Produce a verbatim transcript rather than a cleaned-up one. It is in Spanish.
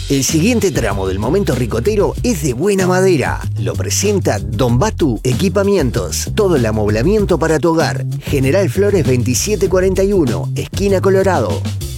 El siguiente tramo del momento ricotero es de buena madera. Lo presenta Don Batu Equipamientos. Todo el amoblamiento para tu hogar. General Flores veintisiete cuarenta y uno, esquina Colorado.